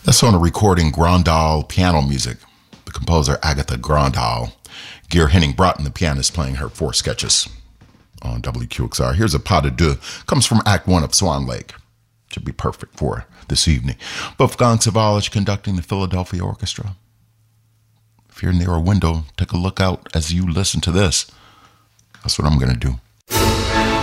That's on a recording Grandal piano music. The composer Agatha Grandal. Gear Henning Broughton, the pianist, playing her 4 sketches on WQXR. Here's a pas de deux. Comes from Act 1 of Swan Lake. Should be perfect for this evening. Wolfgang Sawallisch conducting the Philadelphia Orchestra. If you're near a window, take a look out as you listen to this. That's what I'm going to do.